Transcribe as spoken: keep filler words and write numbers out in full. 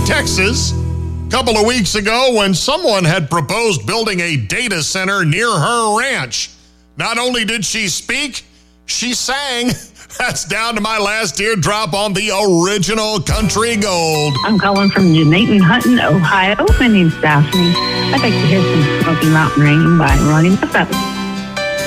Texas a couple of weeks ago when someone had proposed building a data center near her ranch. Not only did she speak, she sang. That's Down to My Last Teardrop on the original Country Gold. I'm calling from Janayton Hutton, Ohio. My name's Daphne. I'd like to hear some Smoky Mountain Rain by Ronnie McFeather.